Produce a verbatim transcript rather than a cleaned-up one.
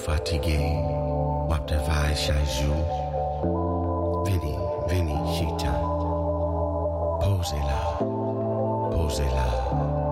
fatigué, wap travail chaque jour. Veni, veni, chita. Posez là, posez là.